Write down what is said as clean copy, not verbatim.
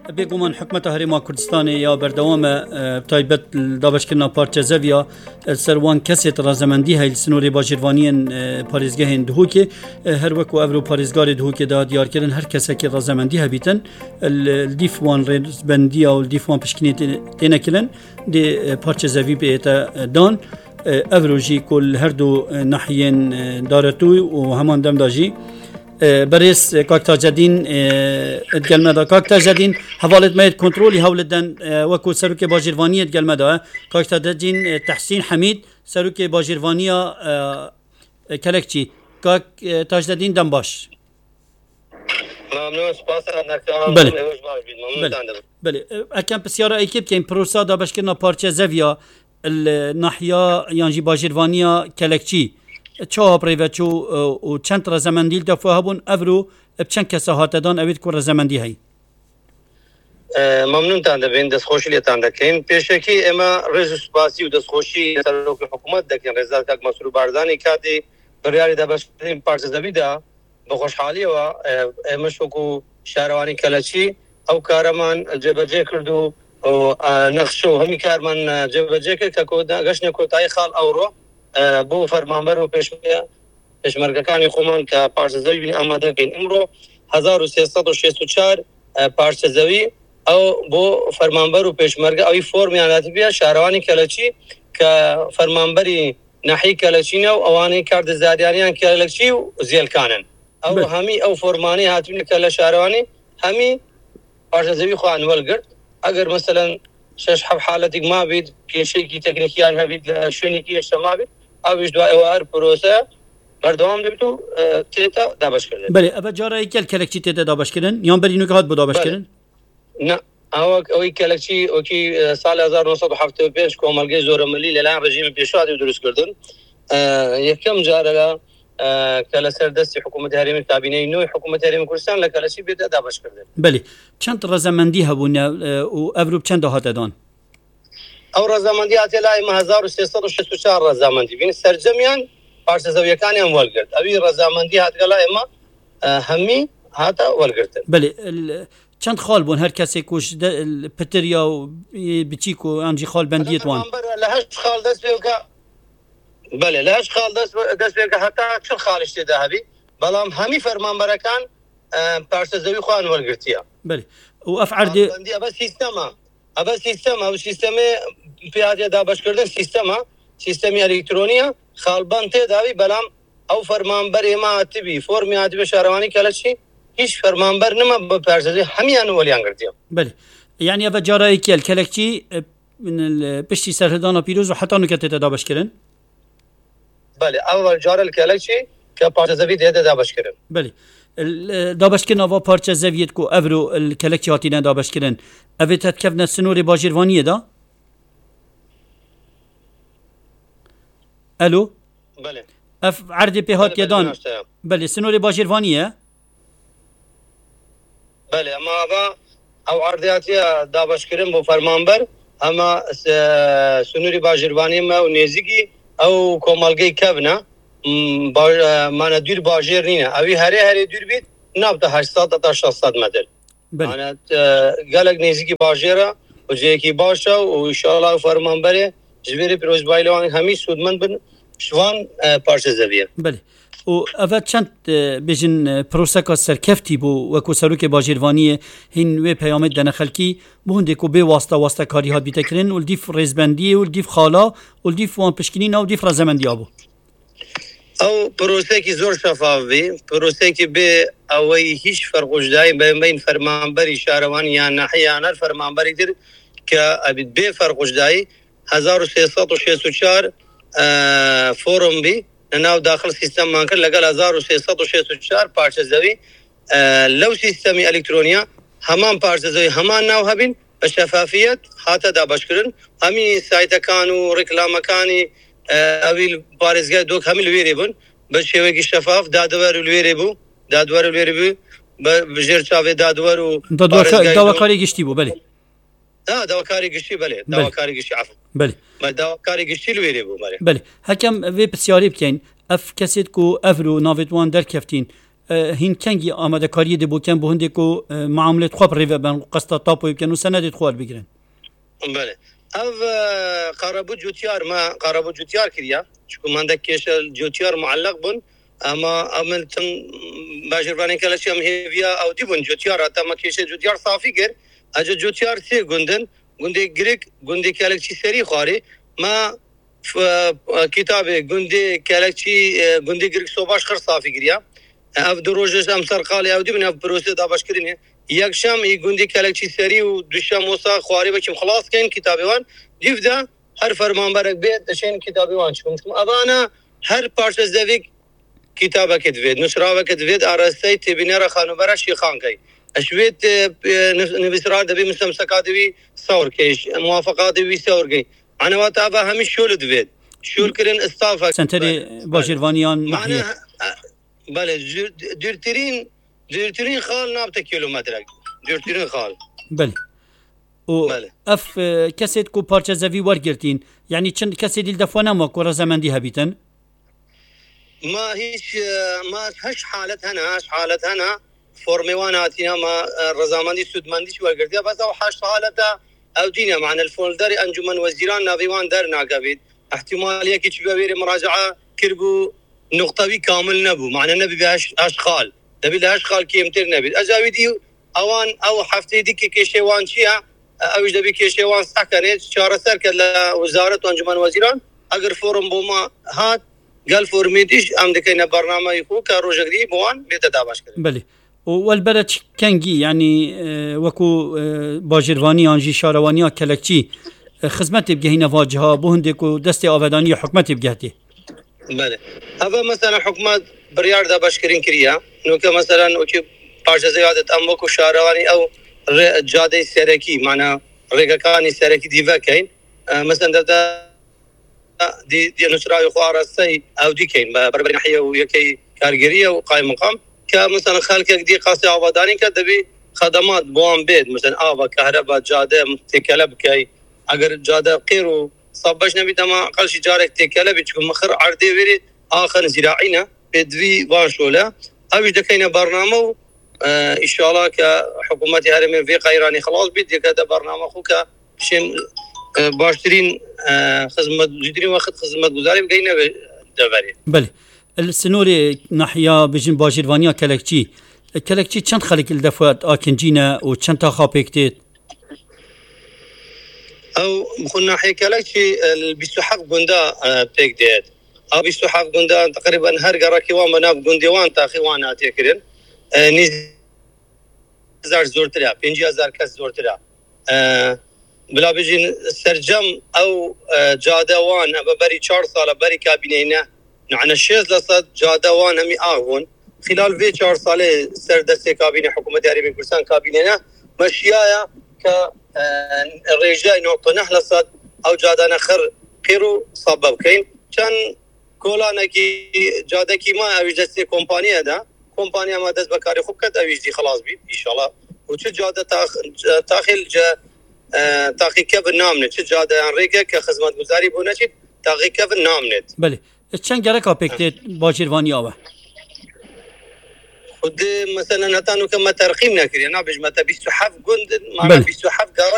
بێگومان حکومەتە هەرێما کوردستانی یا بەردەوامە تایبەت دابشکردنا پارچە زەڤیا سەروان کەسێت ڕازەمەندی هەیل سنووری باژێروانیên parêzgehên dihûkê her wek ev û parêzgarê dihûkê da diyarkirin her kesekê razemendî hebîtin dîf wan rêzbendiya û dîf wan pişkinî tênekirin dê parçe zevî bête dan ev rojî ku her du nahiyên daretû û heman dem da jî بريس كاك تاجدين اتقلمدا كاك تاجدين حوالت ميت كنترولي هولدن وكو سروكي باجيروانية اتقلمدا كاك تاجدين تحسين حميد سروكي باجيروانية كالكتشي كاك تاجدين دنباش ممنون سپاس بله بله اكام بسيارة ايكيب كاين بروسا دا باش كنا بارچه زevia الناحية يانجي باجيروانية كالكتشي چه پریوچو و چند رزمندیل دفعه هبون افرو بچند کسا هاتدان اوید که رزمندی هی ممنون تانده بین دستخوشی تانده کن پیشکی اما رزو سپاسی و دستخوشی سروک حکومت دکن رزال کاک مسرور باردانی کاتی بریاری دا باشترین پارچه زوی دا بخوشحالی و اما شوکو شهروانی کلچی او کارمان جبجه کردو و نقشو همی کارمان جبجه کرد که گشن کوتای خال او رو بۆ فەرمانبەر و پێشمەرگەکانی خۆمان کە پارچەزەوی ئامادەکەین ئەمڕۆ 1364 پارچەزەوی ئەو بۆ فەرمانبەر و پێشمەرگە ئەوی فۆرمیاناتی بێ شارەوانی کەلەچی کە فەرمانبەری ناحیەی کەلەچینە و ئەوانەی کاردەزاریانیان کەلەچی و زێلکانن ئەو هەمی ئەو فۆرمانەی هاتوونە کە لە شارەوانی هەمی پارچەزەوی خۆیان وەرگرت ئەگەر مەسەلەن 6 حالەتێک مابێت کێشەیەکی تەکنیکیان هەبێت لە شوێنێکی هێشتا مابێت ئەویش دوای ئەوە هەر پرۆسە بەردەوام دەبێت و تێتە دابشکردن بەێ ئەبە جارایکل کەلەکچی تێتە دابشکردن یان بەرینوکە هات بۆ دابشکردن ئەوەی کەلەکچی وەکی ساڵی 1975 کۆمەلگەی زۆرەمەلی لەلایەن ڕژیمی پێشواتی دروستکردن یەکەم جارە کە لەسەر دەستی حکوومەتی هەرێمی کابینەی نوێی حکوومەتی هەرێمی کوردستان لە کەلەچی بێتە دابشکردن بەێ چەند ڕەزەمەندی هەبوون و ئەڤروب چەند هاتەدان ئەو ڕەزامەندی هاتێ لای 1364 ڕەزامەندی بین سەرجەمیان پارچە زەویەکانیان وەرگرت ئەوی ڕەزامەندی هاتگە لای ئێمە هەمی هاتە وەرگرتن بەێ چەند خاڵ بوون هەر کەسێک کوش پتریا و بچیک و ئەنجی خاڵ بەندیتوان لە هەشت خاڵ دەست پێکە بەێ لە هەشت خاڵ دەست پێکە هەتا چ خاڵش تێدا هەبی بەڵام هەمی فەرمانبەرەکان پارچە زەوی خۆیان وەرگرتیە بەێ و ئەف عەردێ ئەبە سیستەمە ئەبە سیستەمە و سیستەمێ پیادێ دابشکردن سیستەمی ئەلکترۆنیە خاڵبان تێداوی بەڵام ئەو فەرمانبەر ئێمە هاتبی فۆرمی هاتبێ شارەوانی کەلەچی هیچ فەرمانبەر نەما بە پارچەزەوی هەمیان وەلیان گرتیە بەێ یعنی ئەبە جارایکل کەلەکچی پشتی سەرهدانە پیرۆز و حتا نوکە تێتە دابشکردن بەێ ئەوە جارە کەلەچی کە پارچەزەوی تێتە دابشکردن بەێ دابشکردن ئەوە پارچە زەویت و ئەڤرو کەلەکی هاتینە دابشکردن ئەوێت هەتکەونە سنووری باژێروانیەدا الو بله اف عرض به هات یدان بله سنوری باژێروانیە بله اما او عرضیاتی دابشکردن بۆ فەرمانبەر اما سنوری باژێروانی ما و نێزیکی او کۆمەلگەی کەبنە مانە دوور باژێر نینە ئەوی هەرێ دوور بیت نابتە 800 تا 600 متر گەلک نێزیکی باژێرە و جەیەکی باشە و ئینشاءالله فەرمانبەرێ جبێری پیرۆزبایلەوانی هەمی سوودمەند بن شوان پارچە زەویە بەێ و ئەvە چەند بێژن پرۆسەکە سەرکەفتی بۆ وەکو سەرۆکێ باژێروانیە هین وێ پەیامێت دەنە خەلکی بۆ هەندێک و بێ واستە کاری هات بیتەکردن و دیف ڕێزبەندیە و دیف خاڵا و دیف وان پشکنین و دیف ڕەزەمەندیا بوو ئەو پرۆسێکی زۆر شەفاوی پرۆسێکی بێ ئەوەی هیچ فەرقوژدایی بین فەرمانبەری شارەوانی یان ناحیەیان هەر فەرمانبەری تر کە ئەبێت بێ فەرقوژدایی 1364 فۆرم بی لەناو داخل سیستەممان کرد لەگەڵ 1364 پارچە زەوی لەو سیستەمی ئەلکترۆنیا هەمان پارچە زەوی هەمان ناو هەبین بە شەفافیەت هاتە دابشکردن هەمی سایتەکان و ڕێکلامەکانی ئەوی پارێزگای دۆک هەمی لێرێ بوون بە شێوەیەکی شەفاف دادوەر و لێرێ بوو بژێر چاوێ دادوەر و داواکاری گشتی بوو بەێ داواکاری گشتی بەێ داواکاری گشتی داواکاری گشتی لێرێ بوو بەێ هەکەم وێ پرسیاری بکەین ئەف کەسێت و ئەڤر و ناوێتوان دەرکەفتین هین کنگی آماده کاری دی بو کن بو هندی کو معاملات خواب ریوه بن قسطا تاپو کن و سند خوار بگیرن بله او قرابو جوتیار ما قرابو جوتیار کریا چون من دکیش جوتیار معلق بون اما عملتم باجربانی کلاشی هم هیویا او دی بون جوتیار حتی ما کیش جوتیار صافی گر اجا جوتیار سی گندن گندی گریک گندی کلکچی سری خواری ما کتاب گندی کلکچی گندی گریک صوباش خر صافی گریا اف دروجش ام سرقالی او دی من اف پروسه دابش کرینه یک شام ای گندی کلکچی سری و دوشام موسا خواری بچم خلاص کن کتابوان دیفدا هر فرمانبرک بیت دشین کتابوان چون ابانا هر پارچه زویک کتابه کدوید نشراوه کدوید آراسته تبینه را خانوبره شیخان کی اشویت نویسرار دبی مستمسکات دبی سور کیش موافقات دبی سور کی عنوات آبا همیش شول دوید شول کرن استافه سنتری باجروانیان نحیه بله دورترین خال نابت کیلومترک دورترین خال بله و اف کسید کو پارچه زوی ورگرتین یعنی چند کسی دیل دفعه ما کو رزمندی هبیتن ما هش حالت هنا فورميواناتنا ما رزامندي سودمنديش ورگرتيا بس او حش حالته او دينا معنا الفولدر انجمن وزيران نافيوان در ناقبيد احتماليه كي تشبير مراجعه كربو نقطوي كامل نبو معنا نبي بهاش اشخال نبي لهاش خال كيمتر نبي اجاويدي اوان او حفتي ديك كيشيوان شيا او دبي كيشيوان سكنت شارسر كلا وزاره انجمن وزيران اگر فورم بوما هات قال فورميديش ام دكينا برنامج يكون كروجري بوان بيتدابش كده بله والبلد كنجي يعني وكو باجرواني انجي شاروانيا كلكچي خدمت بجهينا واجهه بوهندكو دستي آباداني حكمت بجهتي بله هذا مثلا حكومات بريار دا بشكرين كريا نو مثلا اوكي بارجه زياده ام وكو شارواني او جاده سركي معنا ريغاكاني سركي ديفاكين مثلا دي نشراوي خوارسي او دي كاين بربر ناحيه ويكي كارجريه وقائم مقام كمثلا خالك دي قاسي عباداني كدبي خدمات بوان بيد مثلا ابا كهرباء جاده تكلب كي اگر جاده قيرو صبش نبي تما اقل شي جارك تكلب تكون مخر عردي ويري اخر زراعينا بدوي واشولا او دكاين برنامج ان شاء الله كحكومه هرمي في قيراني خلاص بدي كذا برنامج خوكا شين باشترين خدمت جدرين واخد خدمت گزاري بقينا دبري بله السنوري ناحيه بجن باجروانيا كلكچي چند خلق الدفوات اكنجينا و چند تا خابيكتيت او بخون ناحيه كلكچي البيسحق غوندا بيكديت او بيسحق غوندا تقريبا هر قراكي وان بناب غونديوان تاخيوانات يكرن نزار زورترا 5000 كاس زورترا بلا بيجين سرجم او جادوان بري 4 سال بري كابينينا نحن الشيز لصد جادوان همي اغون خلال في 4 سال سردسته كابينه حكومه هرمي كردستان كابينينا مشيايا ك الرجاء نقطه نحلصد او جادانا خر قيرو سبب كاين كان كولانا كي جاده كي ما اوجدت كومبانيا دا كومبانيا ما دز بكاري خوكت اوجدي خلاص بي ان شاء الله وش جاده داخل تاخي كيف نامنه چه جاده انريكا كخدمات گزاري بونه چه تاخي كيف نامنه بله چند گرک اپیکت باجروانی آوه خود مثلا نتانو كما ترقيم نكري انا بجمتا 27 گند معنا 27 قاره